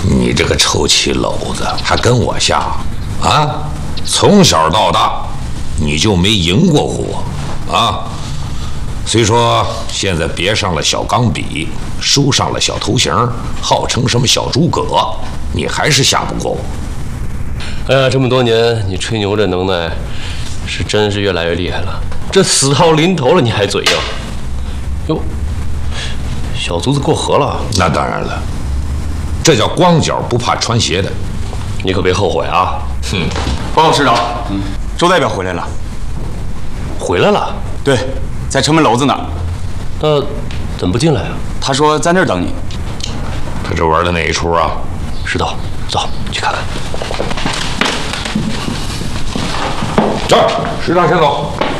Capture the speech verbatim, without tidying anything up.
你这个臭棋篓子，还跟我下啊？从小到大，你就没赢过我啊？虽说现在别上了小钢笔，书上了小头型，号称什么小诸葛，你还是下不过我。 哎呀，这么多年你吹牛这能耐，是真是越来越厉害了。这死到临头了，你还嘴硬？哟，小卒子过河了？ 那当然了，这叫光脚不怕穿鞋的。 你可别后悔啊！ 哼， 报告师长，嗯，周代表回来了。 回来了？ 对，在城门楼子那儿。 那怎么不进来啊？ 他说在那儿等你。 他这玩的哪一出啊？ 石头，走去看看。 这儿，师长先走。